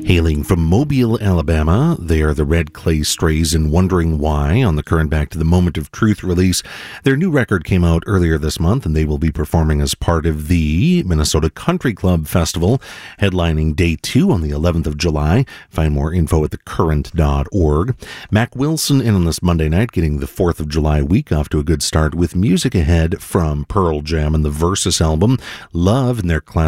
Hailing from Mobile, Alabama, they are the Red Clay Strays and Wondering Why on the current Back to the Moment of Truth release. Their new record came out earlier this month, and they will be performing as part of the Minnesota Country Club Festival, headlining Day 2 on the 11th of July. Find more info at thecurrent.org. Mac Wilson in on this Monday night, getting the 4th of July week off to a good start with music ahead from Pearl Jam and the Versus album, Love, and their classic